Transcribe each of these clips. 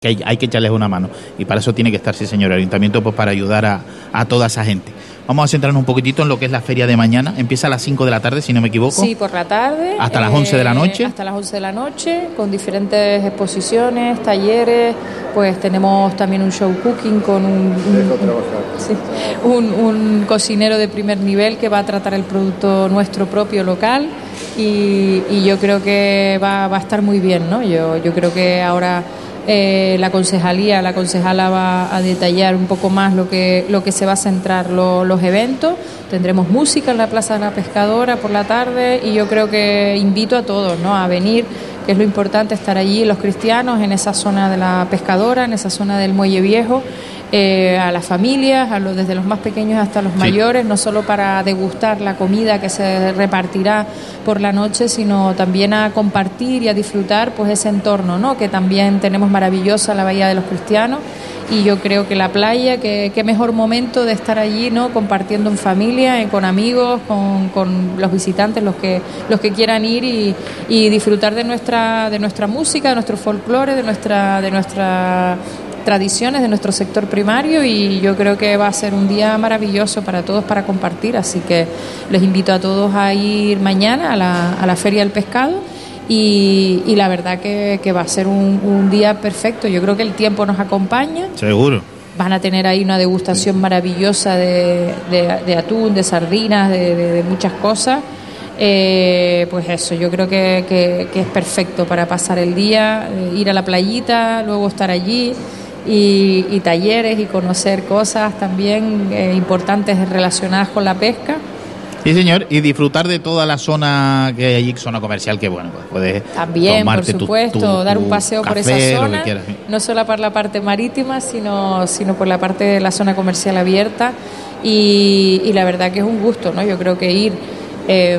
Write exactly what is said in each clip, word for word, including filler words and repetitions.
que hay, hay que echarles una mano. Y para eso tiene que estar, sí señor, el ayuntamiento, pues para ayudar a, a toda esa gente. Vamos a centrarnos un poquitito en lo que es la feria de mañana. Empieza a las cinco de la tarde, si no me equivoco. Sí, por la tarde. Hasta eh, las once de la noche. Hasta las once de la noche, con diferentes exposiciones, talleres. Pues tenemos también un show cooking con un, un, sí, un, un cocinero de primer nivel que va a tratar el producto nuestro propio local. Y, y yo creo que va, va a estar muy bien, ¿no? Yo, yo creo que ahora... Eh, la concejalía, la concejala va a detallar un poco más lo que lo que se va a centrar lo, los eventos. Tendremos música en la Plaza de la Pescadora por la tarde y yo creo que invito a todos, ¿no?, a venir, que es lo importante, estar allí los cristianos en esa zona de la Pescadora, en esa zona del Muelle Viejo. Eh, a las familias, a los, desde los más pequeños hasta los sí. mayores, no solo para degustar la comida que se repartirá por la noche, sino también a compartir y a disfrutar pues ese entorno, ¿no?, que también tenemos maravillosa la Bahía de los Cristianos. Y yo creo que la playa, que qué mejor momento de estar allí, ¿no?, compartiendo en familia, eh, con amigos, con, con los visitantes, los que los que quieran ir y, y disfrutar de nuestra de nuestra música, de nuestro folclore, de nuestra de nuestra tradiciones de nuestro sector primario, y yo creo que va a ser un día maravilloso para todos para compartir, así que les invito a todos a ir mañana a la, a la Feria del Pescado y, y la verdad que, que va a ser un, un día perfecto. Yo creo que el tiempo nos acompaña. Seguro. Van a tener ahí una degustación maravillosa de, de, de atún, de sardinas, de, de, de muchas cosas. Eh, pues eso, yo creo que, que, que es perfecto para pasar el día, eh, ir a la playita, luego estar allí. Y, y talleres y conocer cosas también eh, importantes relacionadas con la pesca. Sí, señor, y disfrutar de toda la zona que hay allí, zona comercial, que bueno, pues puedes también, por supuesto, tu, tu, dar un paseo por esa zona, quieras, ¿sí?, no solo por la parte marítima, sino, sino por la parte de la zona comercial abierta, y, y la verdad que es un gusto, ¿no? Yo creo que ir... Eh,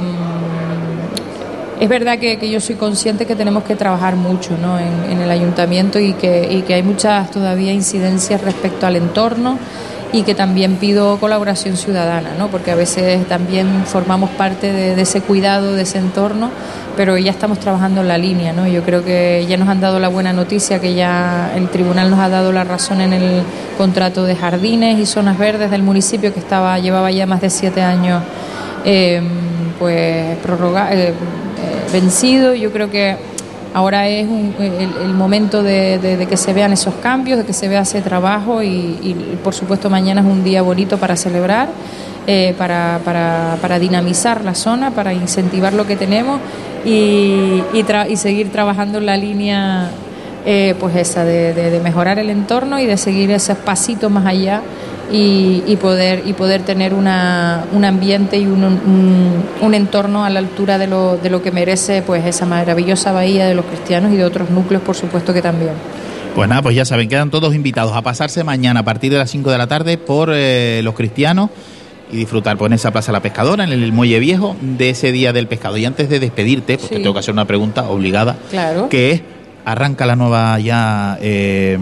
Es verdad que, que yo soy consciente que tenemos que trabajar mucho, ¿no?, en, en el ayuntamiento y que, y que hay muchas todavía incidencias respecto al entorno, y que también pido colaboración ciudadana, ¿no?, porque a veces también formamos parte de, de ese cuidado, de ese entorno, pero ya estamos trabajando en la línea, ¿no? Yo creo que ya nos han dado la buena noticia, que ya el tribunal nos ha dado la razón en el contrato de jardines y zonas verdes del municipio, que estaba llevaba ya más de siete años eh, pues prorrogado. Eh, vencido. Yo creo que ahora es un, el, el momento de, de, de que se vean esos cambios, de que se vea ese trabajo, y, y por supuesto mañana es un día bonito para celebrar, eh, para, para, para dinamizar la zona, para incentivar lo que tenemos y, y, tra- y seguir trabajando en la línea eh, pues esa de, de, de mejorar el entorno y de seguir esos pasitos más allá. Y, y poder y poder tener una, un ambiente y un, un, un entorno a la altura de lo, de lo que merece pues esa maravillosa bahía de los Cristianos y de otros núcleos, por supuesto, que también. Pues nada, pues ya saben, quedan todos invitados a pasarse mañana a partir de las cinco de la tarde por eh, los Cristianos y disfrutar pues, en esa Plaza La Pescadora, en el Muelle Viejo, de ese Día del Pescado. Y antes de despedirte, porque sí. tengo que hacer una pregunta obligada, claro. que es, arranca la nueva ya... Eh,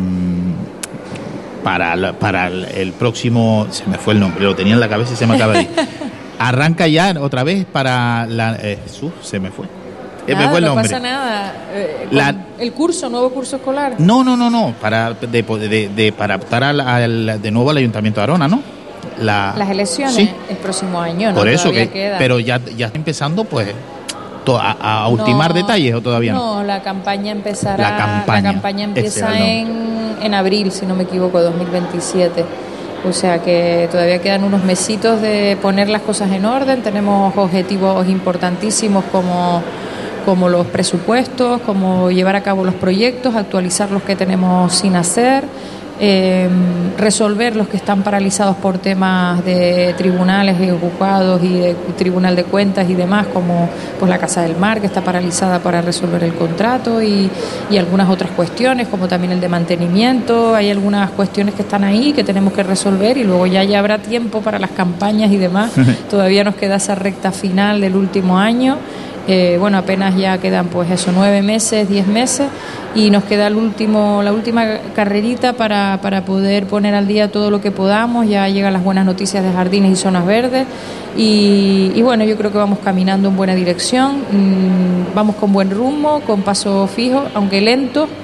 para, para el, el próximo, se me fue el nombre, lo tenía en la cabeza y se me acaba de ir. Arranca ya otra vez para la... Eh, Jesús, se me fue. Eh, nada, me fue el no nombre. pasa nada. Eh, la, el curso, nuevo curso escolar. No, no, no, no, para, de, de, de, para optar al, al, de nuevo al Ayuntamiento de Arona, ¿no? La, Las elecciones sí. el próximo año, ¿no? Por eso, todavía que, queda. pero ya, ya está empezando, pues... A, a ultimar no, detalles o todavía no. No, la campaña empezará. La campaña, la campaña empieza en, en abril, si no me equivoco, dos mil veintisiete. O sea que todavía quedan unos mesitos de poner las cosas en orden. Tenemos objetivos importantísimos como, como los presupuestos, como llevar a cabo los proyectos, actualizar los que tenemos sin hacer. Eh, resolver los que están paralizados por temas de tribunales y juzgados y de Tribunal de Cuentas y demás, como pues la Casa del Mar, que está paralizada para resolver el contrato, y, y algunas otras cuestiones, como también el de mantenimiento. Hay algunas cuestiones que están ahí que tenemos que resolver, y luego ya, ya habrá tiempo para las campañas y demás. Todavía nos queda esa recta final del último año. Eh, bueno, apenas ya quedan pues eso, nueve meses, diez meses, y nos queda el último, la última carrerita para, para poder poner al día todo lo que podamos. Ya llegan las buenas noticias de jardines y zonas verdes, y, y bueno, yo creo que vamos caminando en buena dirección, mmm, vamos con buen rumbo, con paso fijo, aunque lento.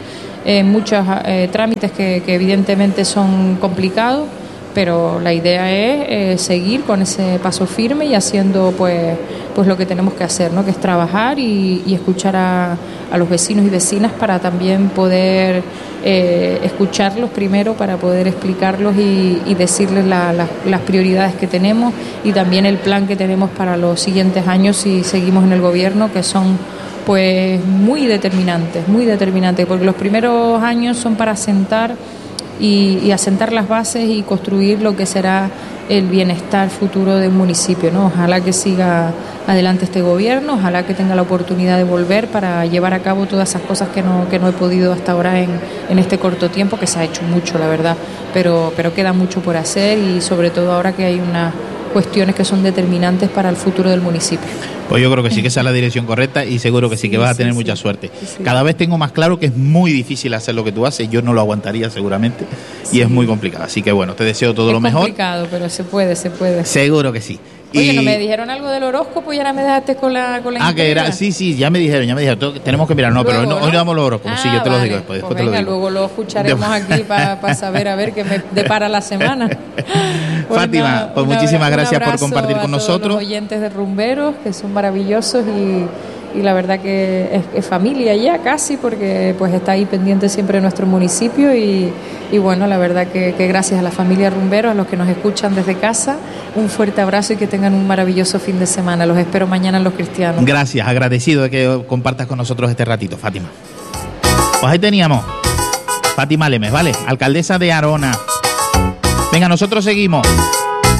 eh, muchos eh, trámites que, que evidentemente son complicados, pero la idea es eh, seguir con ese paso firme y haciendo pues pues lo que tenemos que hacer, ¿no? Que es trabajar y, y escuchar a, a los vecinos y vecinas para también poder eh, escucharlos primero, para poder explicarlos y, y decirles la, la, las prioridades que tenemos y también el plan que tenemos para los siguientes años si seguimos en el gobierno, que son pues muy determinantes, muy determinantes, porque los primeros años son para asentar y, y asentar las bases y construir lo que será el bienestar futuro del municipio, ¿no? Ojalá que siga adelante este gobierno, ojalá que tenga la oportunidad de volver para llevar a cabo todas esas cosas que no, que no he podido hasta ahora en, en este corto tiempo, que se ha hecho mucho, la verdad, pero, pero queda mucho por hacer y sobre todo ahora que hay unas cuestiones que son determinantes para el futuro del municipio. Pues yo creo que sí que esa es la dirección correcta y seguro que sí, sí que vas a tener sí, mucha sí. suerte. Sí, sí. Cada vez tengo más claro que es muy difícil hacer lo que tú haces, yo no lo aguantaría seguramente y sí. es muy complicado. Así que bueno, te deseo todo es lo mejor. Es complicado, pero se puede, se puede. Seguro que sí. Oye, y... ¿no me dijeron algo del horóscopo y ahora me dejaste con la con la Ah, que era, sí, sí, ya me dijeron, ya me dijeron, tenemos que mirar, no, luego, pero hoy no, hoy no damos los horóscopos, ah, sí, yo te vale. lo digo después, después pues te venga, lo digo. Luego lo escucharemos aquí para pa saber a ver qué me depara la semana. Fátima, una, pues una, muchísimas gracias por compartir con nosotros. Los oyentes de Rumberos, que son maravillosos y, y la verdad que es, es familia ya casi, porque pues está ahí pendiente siempre nuestro municipio y, y bueno, la verdad que, que gracias a la familia Rumberos, a los que nos escuchan desde casa, un fuerte abrazo y que tengan un maravilloso fin de semana. Los espero mañana en Los Cristianos. Gracias, agradecido de que compartas con nosotros este ratito, Fátima. Pues ahí teníamos Fátima Lemes, ¿vale? Alcaldesa de Arona. Venga, nosotros seguimos.